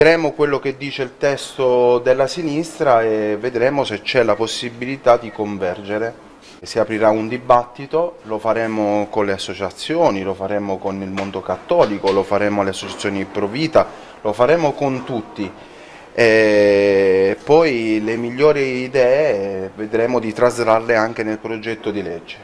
Vedremo quello che dice il testo della sinistra e vedremo se c'è la possibilità di convergere. Si aprirà un dibattito, lo faremo con le associazioni, lo faremo con il mondo cattolico, lo faremo alle associazioni pro vita, lo faremo con tutti. E poi le migliori idee vedremo di traslarle anche nel progetto di legge.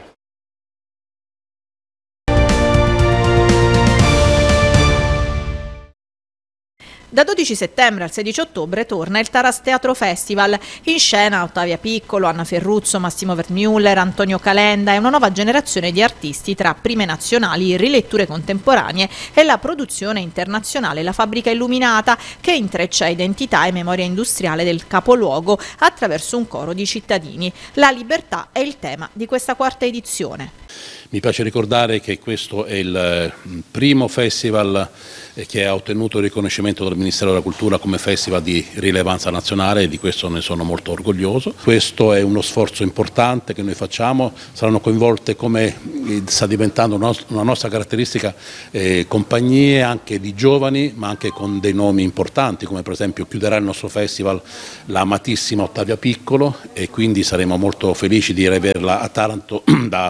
Da 12 settembre al 16 ottobre torna il Taras Teatro Festival. In scena Ottavia Piccolo, Anna Ferruzzo, Massimo Vermüller, Antonio Calenda e una nuova generazione di artisti tra prime nazionali, riletture contemporanee e la produzione internazionale La Fabbrica Illuminata, che intreccia identità e memoria industriale del capoluogo attraverso un coro di cittadini. La libertà è il tema di questa quarta edizione. Mi piace ricordare che questo è il primo festival che ha ottenuto il riconoscimento del Ministero della Cultura come festival di rilevanza nazionale e di questo ne sono molto orgoglioso. Questo è uno sforzo importante che noi facciamo, saranno coinvolte, come sta diventando una nostra caratteristica, compagnie anche di giovani ma anche con dei nomi importanti, come per esempio chiuderà il nostro festival la amatissima Ottavia Piccolo e quindi saremo molto felici di averla a Taranto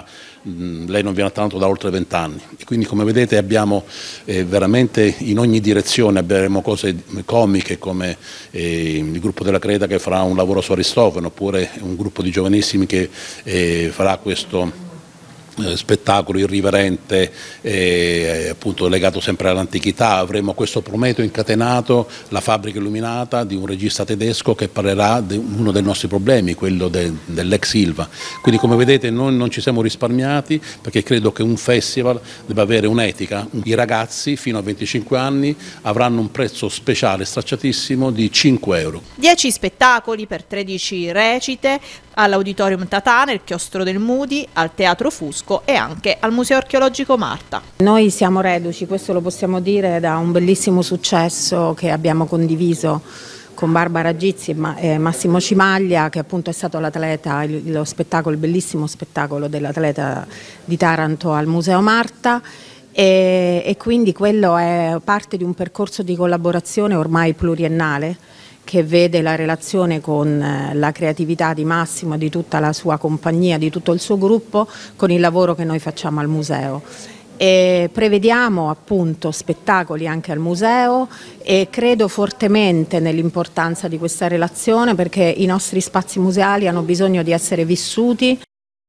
lei non viene a Taranto da oltre 20 anni e quindi come vedete abbiamo veramente in ogni direzione, avremo cose comiche come il gruppo della Creta che farà un lavoro su Aristofane, oppure un gruppo di giovanissimi che farà questo spettacolo irriverente appunto legato sempre all'antichità. Avremo questo Prometeo incatenato, La Fabbrica Illuminata, di un regista tedesco che parlerà di uno dei nostri problemi, quello dell'ex Ilva. Quindi come vedete noi non ci siamo risparmiati, perché credo che un festival debba avere un'etica. I ragazzi fino a 25 anni avranno un prezzo speciale stracciatissimo di 5 euro. 10 spettacoli per 13 recite all'Auditorium Tatà, nel Chiostro del Mudi, al Teatro Fusco e anche al Museo Archeologico Marta. Noi siamo reduci, questo lo possiamo dire, da un bellissimo successo che abbiamo condiviso con Barbara Gizzi e Massimo Cimaglia, che appunto è stato l'atleta, il bellissimo spettacolo dell'atleta di Taranto al Museo Marta. E quindi quello è parte di un percorso di collaborazione ormai pluriennale, che vede la relazione con la creatività di Massimo, di tutta la sua compagnia, di tutto il suo gruppo, con il lavoro che noi facciamo al museo. E prevediamo appunto spettacoli anche al museo e credo fortemente nell'importanza di questa relazione, perché i nostri spazi museali hanno bisogno di essere vissuti.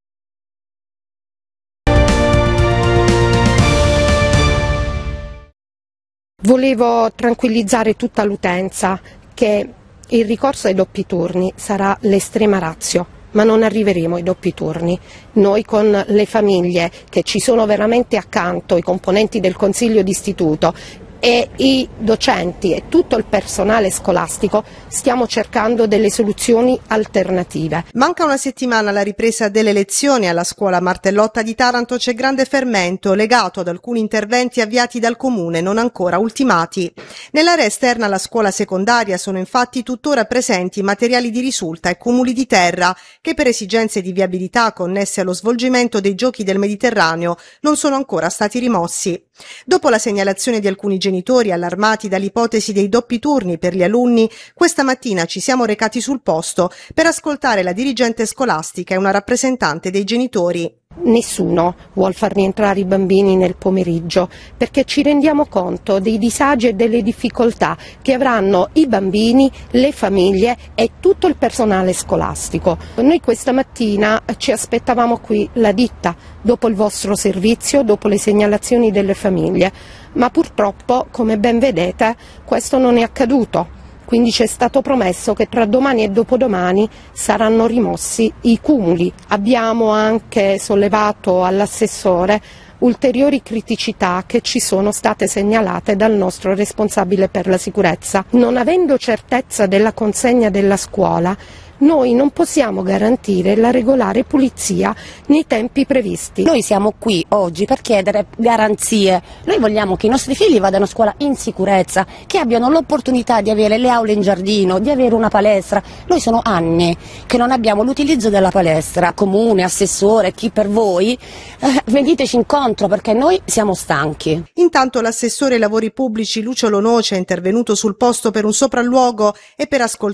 Volevo tranquillizzare tutta l'utenza che il ricorso ai doppi turni sarà l'estrema ratio, ma non arriveremo ai doppi turni. Noi con le famiglie che ci sono veramente accanto, i componenti del Consiglio d'Istituto e i docenti e tutto il personale scolastico stiamo cercando delle soluzioni alternative. Manca una settimana alla ripresa delle lezioni alla scuola Martellotta di Taranto. C'è grande fermento legato ad alcuni interventi avviati dal comune non ancora ultimati. Nell'area esterna alla scuola secondaria sono infatti tuttora presenti materiali di risulta e cumuli di terra che per esigenze di viabilità connesse allo svolgimento dei Giochi del Mediterraneo non sono ancora stati rimossi. Dopo la segnalazione di alcuni genitori allarmati dall'ipotesi dei doppi turni per gli alunni, questa mattina ci siamo recati sul posto per ascoltare la dirigente scolastica e una rappresentante dei genitori. Nessuno vuol far rientrare i bambini nel pomeriggio, perché ci rendiamo conto dei disagi e delle difficoltà che avranno i bambini, le famiglie e tutto il personale scolastico. Noi questa mattina ci aspettavamo qui la ditta, dopo il vostro servizio, dopo le segnalazioni delle famiglie, ma purtroppo, come ben vedete, questo non è accaduto. Quindi ci è stato promesso che tra domani e dopodomani saranno rimossi i cumuli. Abbiamo anche sollevato all'assessore ulteriori criticità che ci sono state segnalate dal nostro responsabile per la sicurezza. Non avendo certezza della consegna della scuola, noi non possiamo garantire la regolare pulizia nei tempi previsti. Noi siamo qui oggi per chiedere garanzie, noi vogliamo che i nostri figli vadano a scuola in sicurezza, che abbiano l'opportunità di avere le aule in giardino, di avere una palestra. Noi sono anni che non abbiamo l'utilizzo della palestra. Comune, assessore, chi per voi, veniteci incontro perché noi siamo stanchi. Intanto l'assessore ai lavori pubblici Lucio Lonoce è intervenuto sul posto per un sopralluogo e per ascoltare